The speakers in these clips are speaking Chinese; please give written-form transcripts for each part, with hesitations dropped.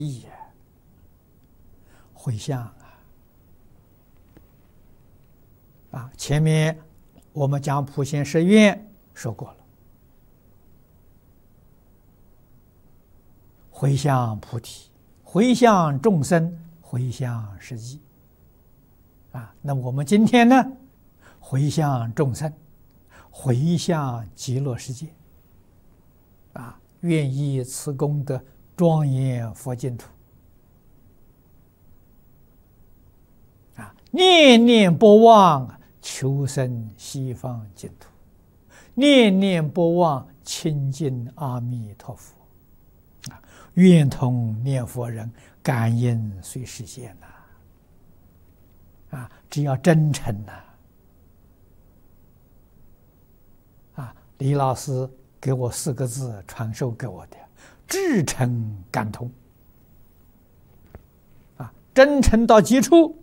意回向前面我们讲普贤十愿说过了，回向菩提，回向众生，回向十际那么我们今天呢，回向众生，回向极乐世界愿以此功德庄严佛净土念念不忘求生西方净土，念念不忘亲近阿弥陀佛愿同念佛人感应随实现只要真诚李老师给我4个字传授给我的：至诚感通真诚到极处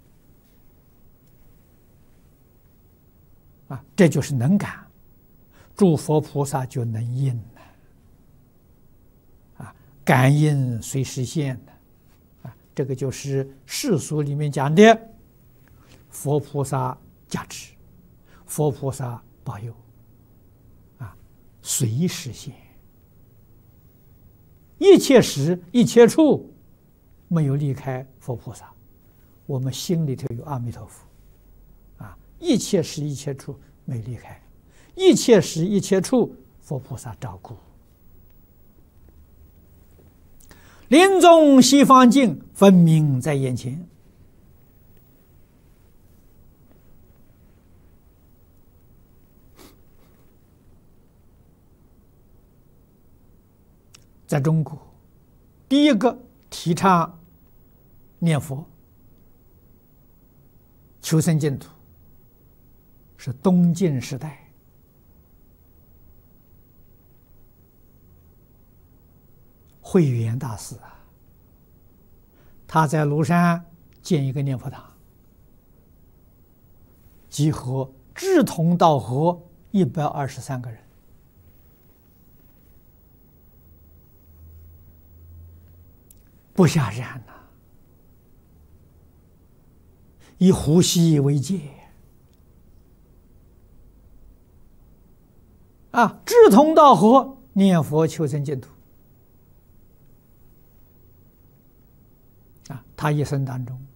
这就是能感，诸佛菩萨就能应感应随实现这个就是世俗里面讲的佛菩萨加持，佛菩萨保佑随实现，一切时一切处没有离开佛菩萨，我们心里头有阿弥陀佛一切时一切处没离开，一切时一切处佛菩萨照顾。临终西方净，分明在眼前。在中国，第一个提倡念佛求生净土是东晋时代，慧远大师他在庐山建一个念佛堂，集合志同道合123个人，不下山以呼吸为戒志同道合，念佛求生净土他一生当中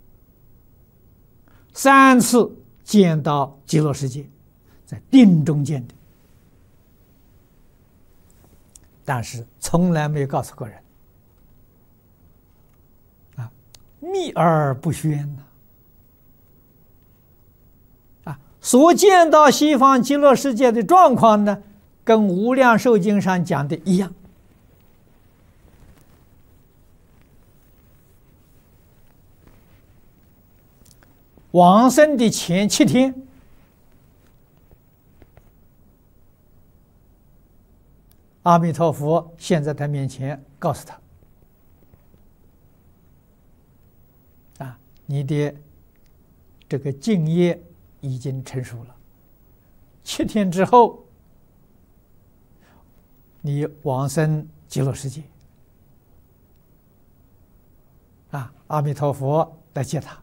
3次见到极乐世界，在定中见的，但是从来没有告诉过人秘而不宣所见到西方极乐世界的状况呢，跟《无量寿经》上讲的一样。往生的前7天，阿弥陀佛现在他面前告诉他你的这个净业已经成熟了，7天之后你往生极乐世界阿弥陀佛来接他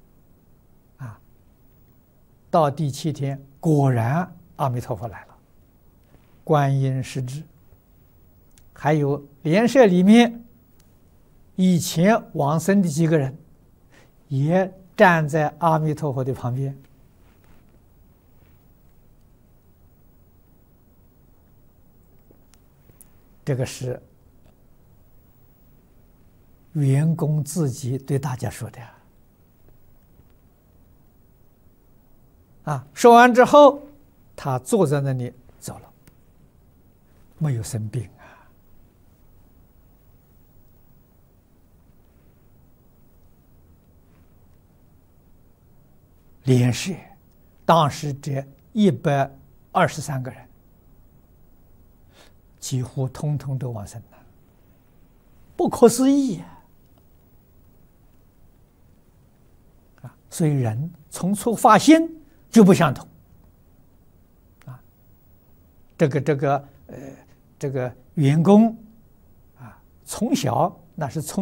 到第7天，果然阿弥陀佛来了，观音势至，还有莲社里面以前往生的几个人也站在阿弥陀佛的旁边。这个是员工自己对大家说的说完之后，他坐在那里走了，没有生病莲社当时这123个人几乎通通都往生了，不可思议所以人从初发心就不相同这个员工从小那是从